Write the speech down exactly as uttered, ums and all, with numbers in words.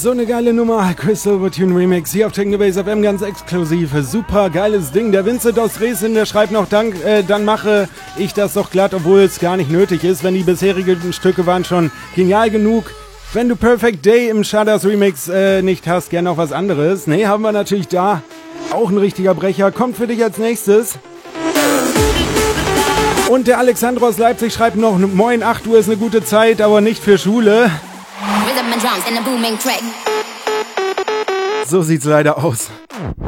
So eine geile Nummer, Crystal Overtune Remix, hier auf Technobase F M, ganz exklusiv, super geiles Ding. Der Vincent aus Dresden, der schreibt noch, Dank, äh, dann mache ich das doch glatt, obwohl es gar nicht nötig ist, wenn die bisherigen Stücke waren schon genial genug. Wenn du Perfect Day im Shadows Remix äh, nicht hast, gerne noch was anderes. Ne, haben wir natürlich da. Auch ein richtiger Brecher, kommt für dich als nächstes. Und der Alexandro aus Leipzig schreibt noch, moin, acht Uhr ist eine gute Zeit, aber nicht für Schule. So sieht's leider aus.